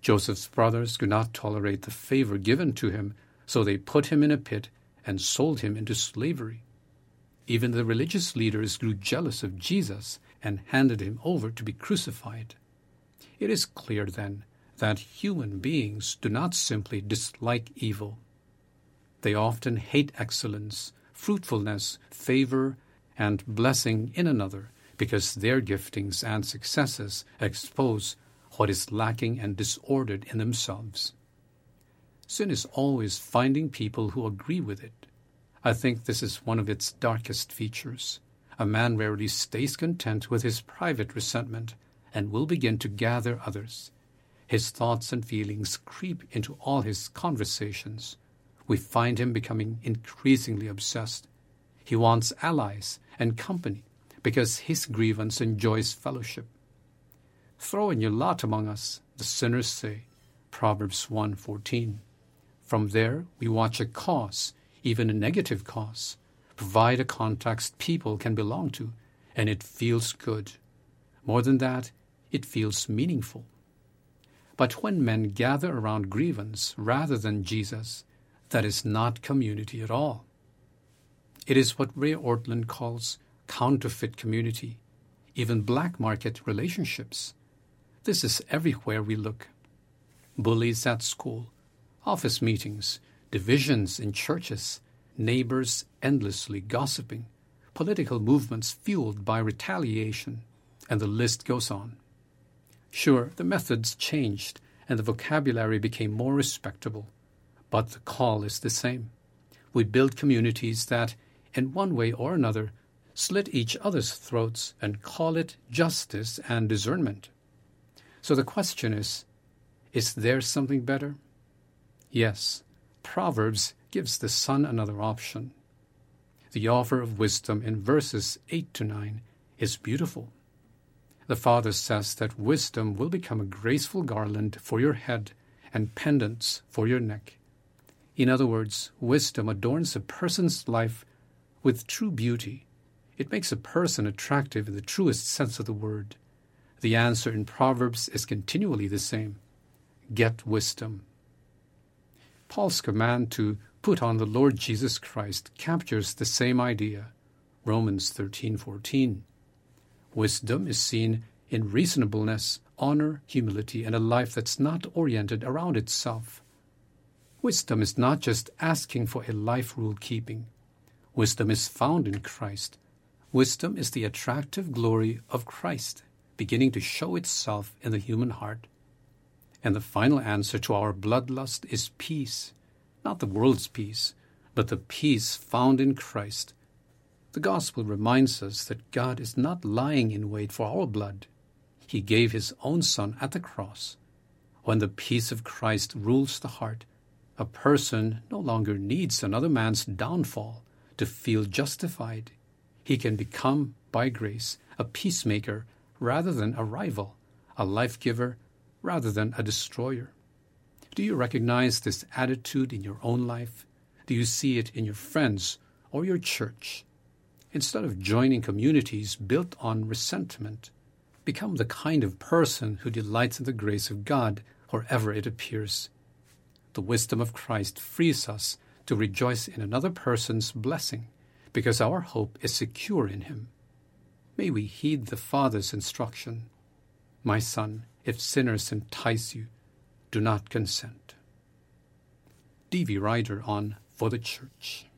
Joseph's brothers could not tolerate the favor given to him, so they put him in a pit and sold him into slavery. Even the religious leaders grew jealous of Jesus and handed him over to be crucified. It is clear, then, that human beings do not simply dislike evil. They often hate excellence, fruitfulness, favor, and blessing in another, because their giftings and successes expose what is lacking and disordered in themselves. Sin is always finding people who agree with it. I think this is one of its darkest features. A man rarely stays content with his private resentment and will begin to gather others. His thoughts and feelings creep into all his conversations. We find him becoming increasingly obsessed. He wants allies and company because his grievance enjoys fellowship. Throw in your lot among us, the sinners say, Proverbs 1:14. From there we watch a cause, even a negative cause, provide a context people can belong to, and it feels good. More than that, it feels meaningful. But when men gather around grievance rather than Jesus, that is not community at all. It is what Ray Ortlund calls counterfeit community, even black market relationships. This is everywhere we look. Bullies at school, office meetings, divisions in churches, neighbors endlessly gossiping, political movements fueled by retaliation, and the list goes on. Sure, the methods changed and the vocabulary became more respectable, but the call is the same. We build communities that, in one way or another, slit each other's throats and call it justice and discernment. So the question is there something better? Yes, Proverbs gives the son another option. The offer of wisdom in verses 8-9 is beautiful. The Father says that wisdom will become a graceful garland for your head and pendants for your neck. In other words, wisdom adorns a person's life with true beauty. It makes a person attractive in the truest sense of the word. The answer in Proverbs is continually the same. Get wisdom. Paul's command to put on the Lord Jesus Christ captures the same idea. Romans 13:14. Wisdom is seen in reasonableness, honor, humility, and a life that's not oriented around itself. Wisdom is not just asking for a life rule-keeping. Wisdom is found in Christ. Wisdom is the attractive glory of Christ, beginning to show itself in the human heart. And the final answer to our bloodlust is peace, not the world's peace, but the peace found in Christ. The gospel reminds us that God is not lying in wait for our blood. He gave his own Son at the cross. When the peace of Christ rules the heart, a person no longer needs another man's downfall to feel justified. He can become, by grace, a peacemaker rather than a rival, a life-giver rather than a destroyer. Do you recognize this attitude in your own life? Do you see it in your friends or your church? Instead of joining communities built on resentment, become the kind of person who delights in the grace of God wherever it appears. The wisdom of Christ frees us to rejoice in another person's blessing because our hope is secure in him. May we heed the Father's instruction. My son, if sinners entice you, do not consent. D.V. Ryder on For the Church.